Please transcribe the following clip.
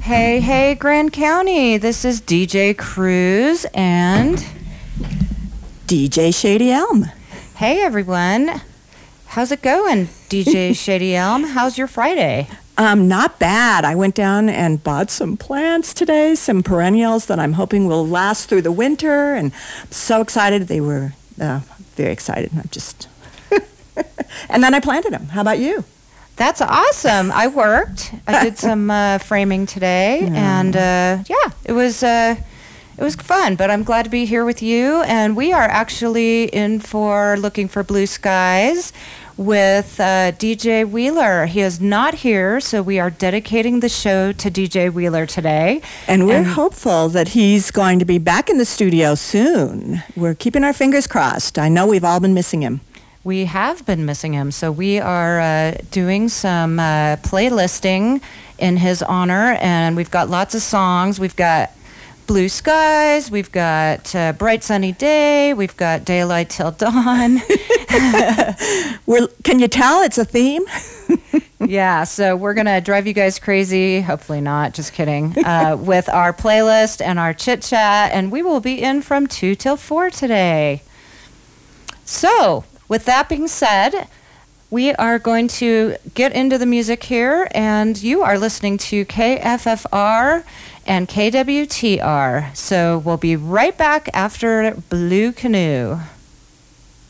Hey, hey, Grand County. This is DJ Cruz and DJ Shady Elm. Hey, everyone. How's it going, DJ Shady Elm? How's your Friday? Not bad. I went down and bought some plants today, some perennials that I'm hoping will last through the winter, and I'm so excited. They were very excited. I'm just... And then I planted them. How about you? That's awesome. I worked. I did some framing today, and it was fun. But I'm glad to be here with you. And we are actually in for Looking for Blue Skies with DJ Wheeler. He is not here, so we are dedicating the show to DJ Wheeler today. And we're hopeful that he's going to be back in the studio soon. We're keeping our fingers crossed. I know we've all been missing him. We have been missing him, so we are doing some playlisting in his honor, and we've got lots of songs. We've got Blue Skies, we've got Bright Sunny Day, we've got Daylight Till Dawn. Can you tell it's a theme? Yeah, so we're going to drive you guys crazy, hopefully not, just kidding, with our playlist and our chit-chat, and we will be in from 2 till 4 today. So... with that being said, we are going to get into the music here, and you are listening to KFFR and KWTR. So we'll be right back after Blue Canoe.